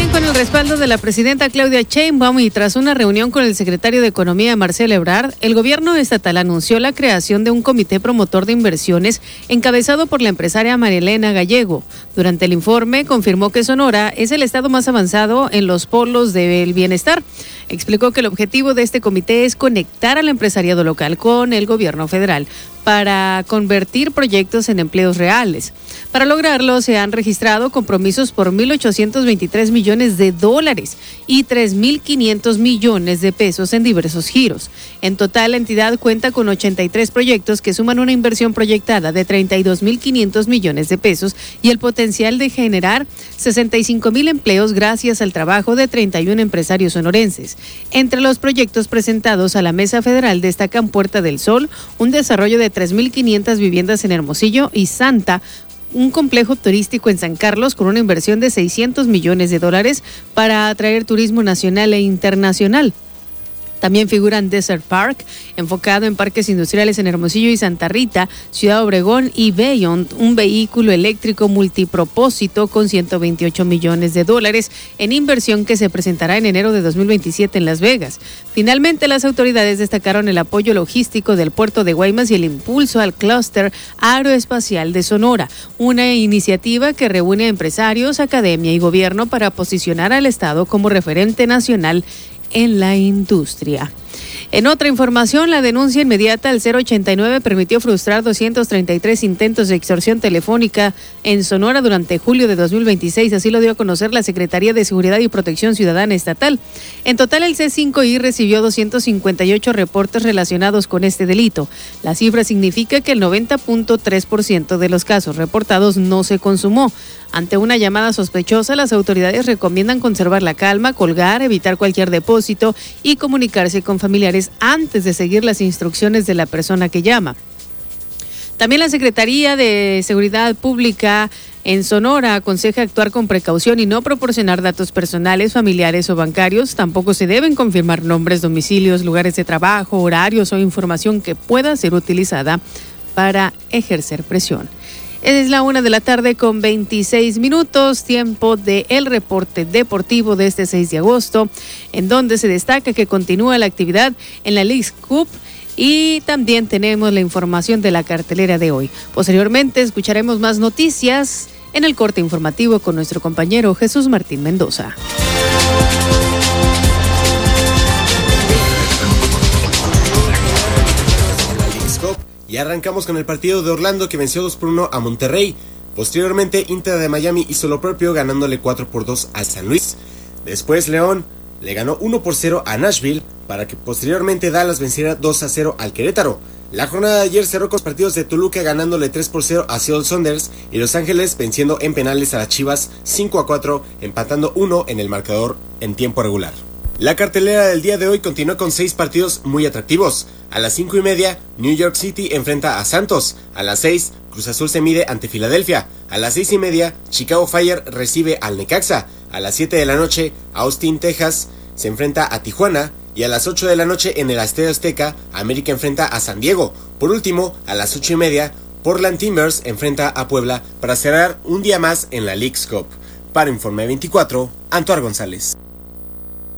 con el respaldo de la presidenta Claudia Sheinbaum y tras una reunión con el secretario de Economía Marcelo Ebrard, el gobierno estatal anunció la creación de un comité promotor de inversiones encabezado por la empresaria Marilena Gallego. Durante el informe confirmó que Sonora es el estado más avanzado en los polos del bienestar. Explicó que el objetivo de este comité es conectar al empresariado local con el gobierno federal para convertir proyectos en empleos reales. Para lograrlo, se han registrado compromisos por $1,823 millones y $3,500 millones en diversos giros. En total, la entidad cuenta con 83 proyectos que suman una inversión proyectada de $32,500 millones y el potencial de generar 65,000 empleos gracias al trabajo de 31 empresarios sonorenses. Entre los proyectos presentados a la Mesa Federal destacan Puerta del Sol, un desarrollo de 3,500 viviendas en Hermosillo, y Santa, un complejo turístico en San Carlos con una inversión de $600 millones para atraer turismo nacional e internacional. También figuran Desert Park, enfocado en parques industriales en Hermosillo y Santa Rita, Ciudad Obregón, y Beyond, un vehículo eléctrico multipropósito con $128 millones en inversión que se presentará en enero de 2027 en Las Vegas. Finalmente, las autoridades destacaron el apoyo logístico del puerto de Guaymas y el impulso al clúster aeroespacial de Sonora, una iniciativa que reúne a empresarios, academia y gobierno para posicionar al estado como referente nacional en la industria. En otra información, la denuncia inmediata al 089 permitió frustrar 233 intentos de extorsión telefónica en Sonora durante julio de 2026, así lo dio a conocer la Secretaría de Seguridad y Protección Ciudadana Estatal. En total, el C5I recibió 258 reportes relacionados con este delito. La cifra significa que el 90.3% de los casos reportados no se consumó. Ante una llamada sospechosa, las autoridades recomiendan conservar la calma, colgar, evitar cualquier depósito y comunicarse con familiares antes de seguir las instrucciones de la persona que llama. También la Secretaría de Seguridad Pública en Sonora aconseja actuar con precaución y no proporcionar datos personales, familiares o bancarios. Tampoco se deben confirmar nombres, domicilios, lugares de trabajo, horarios o información que pueda ser utilizada para ejercer presión. Es la 1:26 p.m, tiempo del reporte deportivo de este 6 de agosto, en donde se destaca que continúa la actividad en la Leagues Cup y también tenemos la información de la cartelera de hoy. Posteriormente escucharemos más noticias en el corte informativo con nuestro compañero Jesús Martín Mendoza. Y arrancamos con el partido de Orlando, que venció 2-1 a Monterrey. Posteriormente, Inter de Miami hizo lo propio, ganándole 4-2 a San Luis. Después, León le ganó 1-0 a Nashville, para que posteriormente Dallas venciera 2-0 al Querétaro. La jornada de ayer cerró con los partidos de Toluca ganándole 3-0 a Seattle Sounders y Los Ángeles venciendo en penales a las Chivas 5-4, empatando 1 en el marcador en tiempo regular. La cartelera del día de hoy continúa con 6 partidos muy atractivos. A las 5:30, New York City enfrenta a Santos. A las 6, Cruz Azul se mide ante Filadelfia. A las 6:30, Chicago Fire recibe al Necaxa. A las 7 de la noche, Austin, Texas se enfrenta a Tijuana. Y a las 8 de la noche, en el Estadio Azteca, América enfrenta a San Diego. Por último, a las 8:30, Portland Timbers enfrenta a Puebla para cerrar un día más en la Leagues Cup. Para Informe 24, Antoine González.